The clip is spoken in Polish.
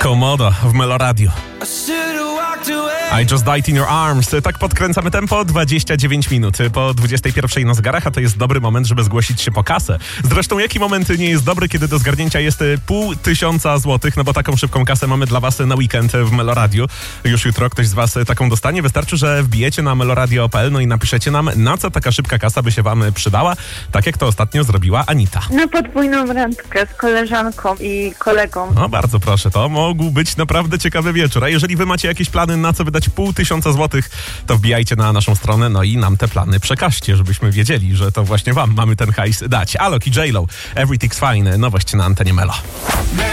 Komodo w Melo Radio. I Just Died in Your Arms. Tak podkręcamy tempo, 29 minut po 21 na zegarach, a to jest dobry moment, żeby zgłosić się po kasę. Zresztą jaki moment nie jest dobry, kiedy do zgarnięcia jest 500 złotych, no bo taką szybką kasę mamy dla was na weekend w Melo Radio. Już jutro ktoś z was taką dostanie. Wystarczy, że wbijecie na meloradio.pl, no i napiszecie nam, na co taka szybka kasa by się wam przydała, tak jak to ostatnio zrobiła Anita. Na podwójną randkę z koleżanką i kolegą. No bardzo proszę, to mógł być naprawdę ciekawy wieczór. A jeżeli wy macie jakieś plany, na co wydać 500 złotych, to wbijajcie na naszą stronę, no i nam te plany przekażcie, żebyśmy wiedzieli, że to właśnie wam mamy ten hajs dać. Alok i J-Lo, Everything's Fine, nowość na antenie Melo.